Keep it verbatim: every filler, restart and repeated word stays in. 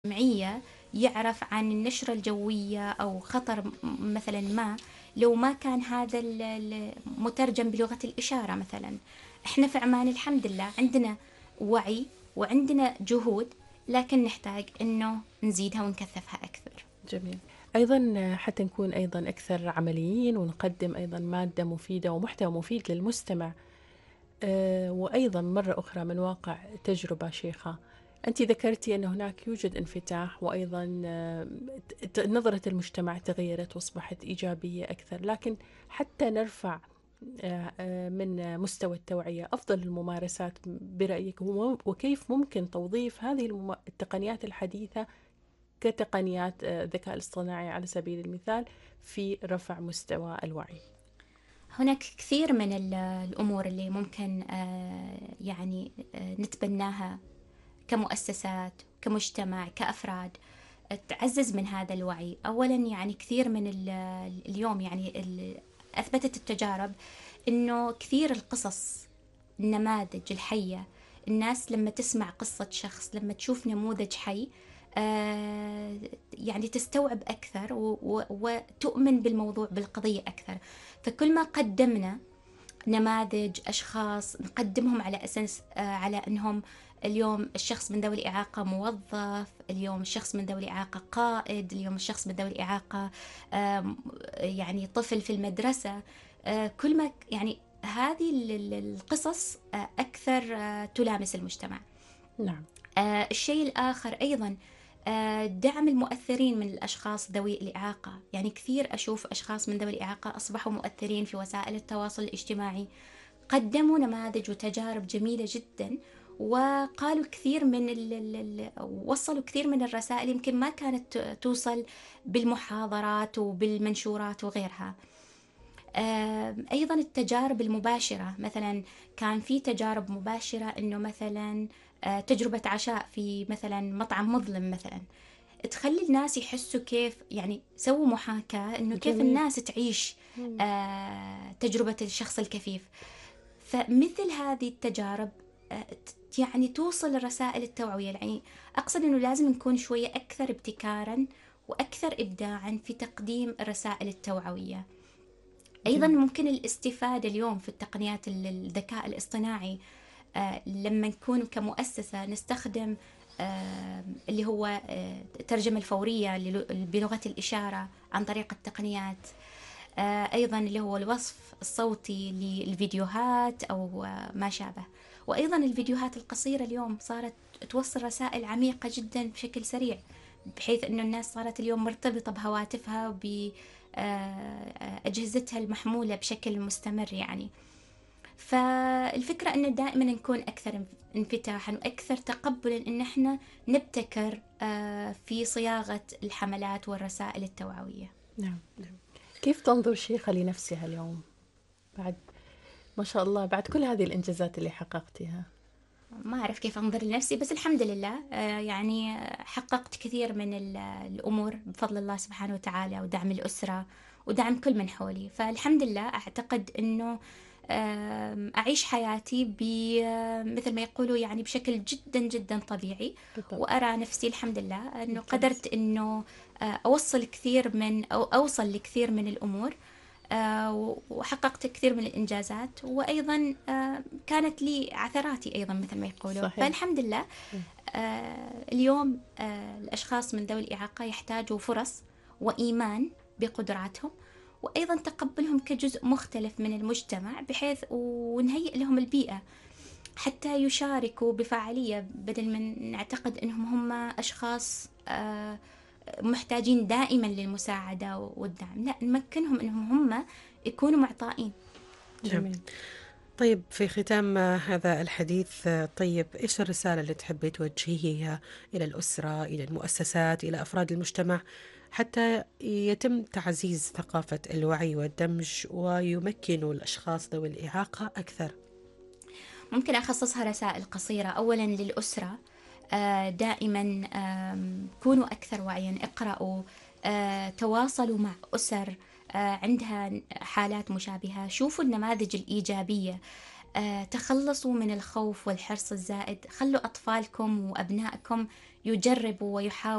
جمعية يعرف عن النشرة الجوية أو خطر م- مثلا ما، لو ما كان هذا ال- ال- مترجم بلغة الإشارة مثلا. إحنا في عمان الحمد لله عندنا وعي وعندنا جهود، لكن نحتاج إنه نزيدها ونكثفها أكثر. جميل. أيضا حتى نكون أيضا أكثر عمليين ونقدم أيضا مادة مفيدة ومحتوى مفيد للمستمع. أه وأيضا مرة أخرى من واقع تجربة شيخة، أنت ذكرتي أن هناك يوجد انفتاح، وأيضا آه، ت- نظرة المجتمع تغيرت وأصبحت إيجابية أكثر، لكن حتى نرفع آه، آه، من مستوى التوعية، أفضل الممارسات برأيك هو- وكيف ممكن توظيف هذه المم- التقنيات الحديثة كتقنيات آه، الذكاء الاصطناعي على سبيل المثال في رفع مستوى الوعي؟ هناك كثير من ال- الأمور اللي ممكن آه، يعني آه، نتبناها كمؤسسات، كمجتمع، كأفراد، تعزز من هذا الوعي. أولا يعني كثير من ال- اليوم يعني ال- أثبتت التجارب إنه كثير القصص، النماذج الحية، الناس لما تسمع قصة شخص، لما تشوف نموذج حي، آه، يعني تستوعب أكثر و- و- وتؤمن بالموضوع، بالقضية أكثر. فكل ما قدمنا نماذج أشخاص نقدمهم على أساس آه، على أنهم اليوم الشخص من ذوي الإعاقة موظف، اليوم الشخص من ذوي الإعاقة قائد، اليوم الشخص من ذوي الإعاقة آم، يعني طفل في المدرسة. آه، كل ما يعني هذه ال- ال- القصص آه، أكثر آه، تلامس المجتمع. نعم. آه، الشيء الآخر أيضا آه، دعم المؤثرين من الأشخاص ذوي الإعاقة. يعني كثير أشوف أشخاص من ذوي الإعاقة أصبحوا مؤثرين في وسائل التواصل الاجتماعي، قدموا نماذج وتجارب جميلة جدا، وقالوا كثير من ال ال ال وصلوا كثير من الرسائل يمكن ما كانت توصل بالمحاضرات وبالمنشورات وغيرها. آم، أيضا التجارب المباشرة، مثلا كان في تجارب مباشرة أنه مثلا آه، تجربة عشاء في مثلا مطعم مظلم مثلا، تخلي الناس يحسوا كيف، يعني سووا محاكاة أنه كيف جميل. الناس تعيش مم. آه، تجربة الشخص الكفيف. فمثل هذه التجارب آه، ت- يعني توصل الرسائل التوعوية. يعني أقصد أنه لازم نكون شوية أكثر ابتكارا وأكثر إبداعا في تقديم الرسائل التوعوية. أيضا جميل. ممكن الاستفادة اليوم في التقنيات ال- الذكاء الاصطناعي، آه، لما نكون كمؤسسة نستخدم آه، اللي هو آه، الترجمة الفورية للو- بلغة الإشارة عن طريق التقنيات. آه، أيضا اللي هو الوصف الصوتي للفيديوهات أو آه، ما شابه. وأيضا الفيديوهات القصيرة اليوم صارت توصل رسائل عميقة جدا بشكل سريع، بحيث أنه الناس صارت اليوم مرتبطة بهواتفها وبأجهزتها المحمولة بشكل مستمر يعني. فالفكرة أنه دائما نكون أكثر انفتاحا وأكثر تقبلا أن احنا نبتكر آه، في صياغة الحملات والرسائل التوعوية. نعم. نعم. كيف تنظر شيخة لنفسها اليوم بعد، ما شاء الله، بعد كل هذه الإنجازات اللي حققتها؟ ما أعرف كيف أنظر لنفسي، بس الحمد لله آه، يعني حققت كثير من ال- الأمور بفضل الله سبحانه وتعالى، ودعم الأسرة ودعم كل من حولي. فالحمد لله أعتقد أنه آم، أعيش حياتي ب مثل ما يقولوا يعني بشكل جدا جدا طبيعي. بالضبط. وأرى نفسي الحمد لله أنه ممتاز. قدرت أنه آه، أوصل كثير من أو أوصل لكثير من الأمور، آه، وحققت كثير من الإنجازات. وأيضا آه، كانت لي عثراتي أيضا مثل ما يقولوا. صحيح. فالحمد لله آه، اليوم آه، الأشخاص من ذوي الإعاقة يحتاجوا فرص وإيمان بقدراتهم، وأيضا تقبلهم كجزء مختلف من المجتمع، بحيث ونهيئ لهم البيئة حتى يشاركوا بفاعلية، بدل من نعتقد أنهم هم أشخاص آه، محتاجين دائما للمساعدة والدعم. لا، نمكنهم أنهم هم يكونوا معطائين. نعم. جميل. طيب في ختام آه، هذا الحديث، آه، طيب إيش الرسالة اللي تحبي توجهيها إلى الأسرة، إلى المؤسسات، إلى أفراد المجتمع، حتى يتم تعزيز ثقافة الوعي والدمج ويمكنوا الأشخاص ذوي الإعاقة أكثر؟ ممكن أخصصها رسائل قصيرة. أولا للأسرة، آه، دائما آم، كونوا أكثر وعيا، اقرأوا، آه، تواصلوا مع أسر آه، عندها حالات مشابهة، شوفوا النماذج الإيجابية، آه، تخلصوا من الخوف والحرص الزائد. خلوا أطفالكم وأبنائكم يجرب ويحاول